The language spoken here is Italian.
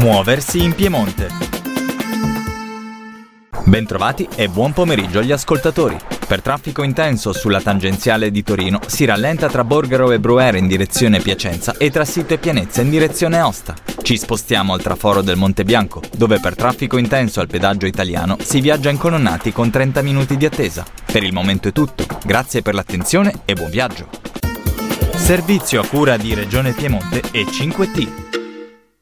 Muoversi in Piemonte. Bentrovati e buon pomeriggio agli ascoltatori. Per traffico intenso sulla tangenziale di Torino si rallenta tra Borgaro e Brugheres in direzione Piacenza e tra Sito e Pianezza in direzione Aosta. Ci spostiamo al traforo del Monte Bianco, dove per traffico intenso al pedaggio italiano si viaggia incolonnati con 30 minuti di attesa. Per il momento è tutto, grazie per l'attenzione e buon viaggio. Servizio a cura di Regione Piemonte e 5T.